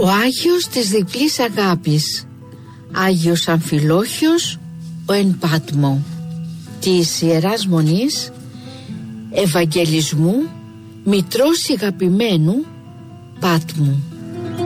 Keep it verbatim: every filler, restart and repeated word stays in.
Ο Άγιος της διπλής αγάπης, Άγιος Αμφιλόχιος ο εν Πάτμο, της Ιεράς Μονής Ευαγγελισμού Μητρός Ηγαπημένου Πάτμου.